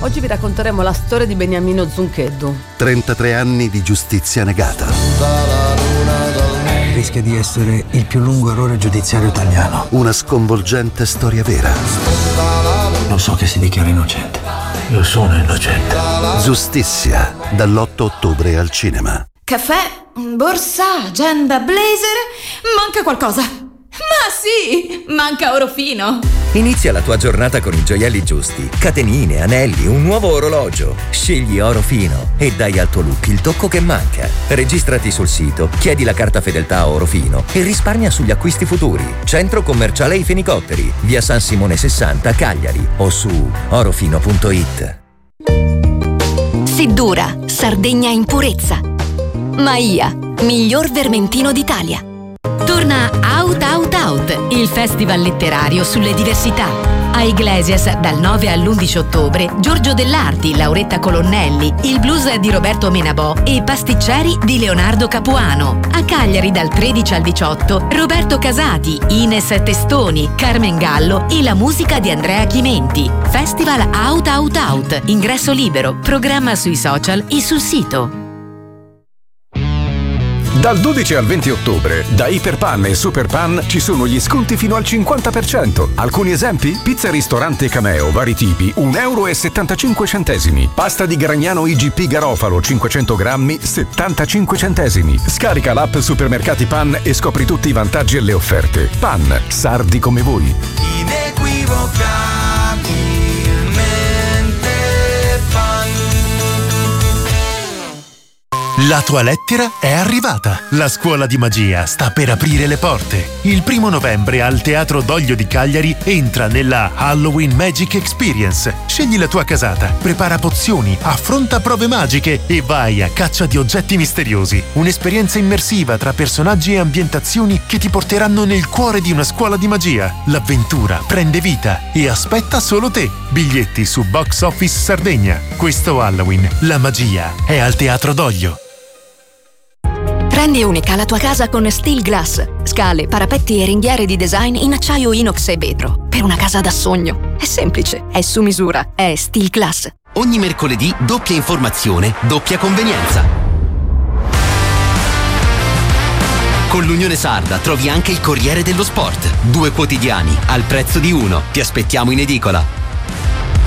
Oggi vi racconteremo la storia di Beniamino Zuncheddu. 33 anni di giustizia negata. Rischia di essere il più lungo errore giudiziario italiano. Una sconvolgente storia vera. Lo so che si dichiara innocente. Io sono innocente. Giustizia, dall'8 ottobre al cinema. Caffè, borsa, agenda, blazer. Manca qualcosa. Ma sì, manca Orofino. Inizia la tua giornata con i gioielli giusti. Catenine, anelli, un nuovo orologio. Scegli Orofino e dai al tuo look il tocco che manca. Registrati sul sito, chiedi la carta fedeltà a Orofino e risparmia sugli acquisti futuri. Centro commerciale I Fenicotteri, via San Simone 60, Cagliari, o su orofino.it. Seddura, Sardegna in purezza. Maia, miglior vermentino d'Italia. Torna Out Out Out, il festival letterario sulle diversità. A Iglesias dal 9 all'11 ottobre Giorgio Dell'Arti, Lauretta Colonnelli, il blues di Roberto Menabò e Pasticceri di Leonardo Capuano. A Cagliari dal 13 al 18 Roberto Casati, Ines Testoni, Carmen Gallo e la musica di Andrea Chimenti. Festival Out Out Out, ingresso libero, programma sui social e sul sito. Dal 12 al 20 ottobre, da Iperpan e Superpan ci sono gli sconti fino al 50%. Alcuni esempi? Pizza ristorante Cameo, vari tipi, €1,75. Pasta di Gragnano IGP Garofalo, 500 grammi, 75 centesimi. Scarica l'app Supermercati Pan e scopri tutti i vantaggi e le offerte. Pan, sardi come voi. La tua lettera è arrivata. La scuola di magia sta per aprire le porte. Il 1 novembre al Teatro Doglio di Cagliari entra nella Halloween Magic Experience. Scegli la tua casata, prepara pozioni, affronta prove magiche e vai a caccia di oggetti misteriosi. Un'esperienza immersiva tra personaggi e ambientazioni che ti porteranno nel cuore di una scuola di magia. L'avventura prende vita e aspetta solo te. Biglietti su Box Office Sardegna. Questo Halloween la magia è al Teatro Doglio. Rendi unica la tua casa con Steel Glass. Scale, parapetti e ringhiere di design in acciaio inox e vetro. Per una casa da sogno. È semplice, è su misura, è Steel Glass. Ogni mercoledì doppia informazione, doppia convenienza. Con l'Unione Sarda trovi anche il Corriere dello Sport. 2 quotidiani al prezzo di uno. Ti aspettiamo in edicola.